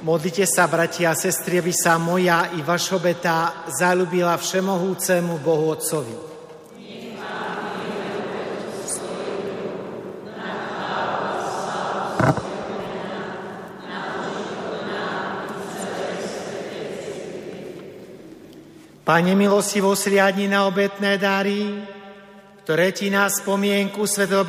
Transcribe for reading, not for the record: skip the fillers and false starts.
Modlite sa, bratia a sestry, aby sa moja i vaša obeta zaľúbila všemohúcemu Bohu Otcovi. Pane milostivo, sliadni na obetné dary, ktoré ti na spomienku svätého